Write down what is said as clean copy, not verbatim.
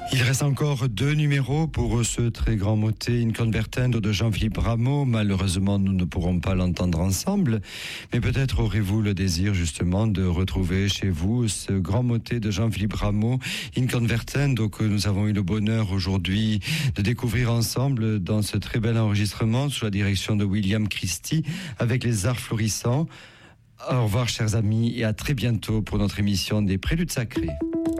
Il reste encore 2 numéros pour ce très grand motet Inconvertendo de Jean-Philippe Rameau. Malheureusement, nous ne pourrons pas l'entendre ensemble, mais peut-être aurez-vous le désir justement de retrouver chez vous ce grand motet de Jean-Philippe Rameau Inconvertendo que nous avons eu le bonheur aujourd'hui de découvrir ensemble dans ce très bel enregistrement sous la direction de William Christie avec les Arts Florissants. Au revoir chers amis et à très bientôt pour notre émission des Préludes Sacrés.